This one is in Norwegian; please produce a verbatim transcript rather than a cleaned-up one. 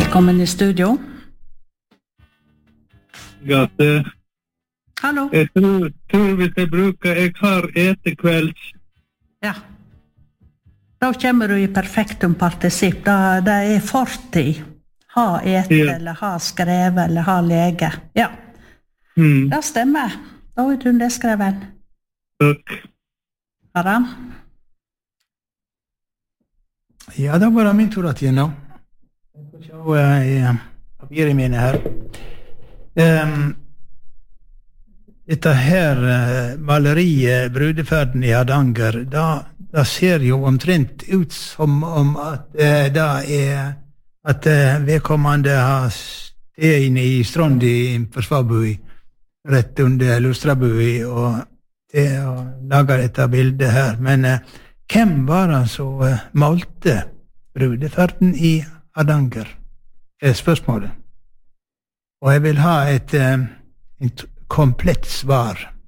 Velkommen i studio. Gate. Hallo. Jeg tror, tror hvis jeg bruker, jeg har etekvelds. Ja. Da kommer du i perfektum partisipp. Da, det er fortid. Ha ete, Ja. eller ha skrevet, eller ha lege. Ja. Mm. Det stemmer. Da er du det skreven. Takk. Harald? Ja, da var det min tur at igjen nå. Jeg får se i papiret mine her. Um, dette her uh, maleriet, Brudeferden i Hardanger, da, da ser jo omtrent ut som om at uh, det er at uh, vedkommende har sted inne i Strondi for Svabui, rett under Lustrabui, og det å lage dette bildet her. Men uh, hvem var det som uh, malte Brudeferden i Hardanger? Er spørsmålet. Og jeg vil ha et, uh, et komplett svar.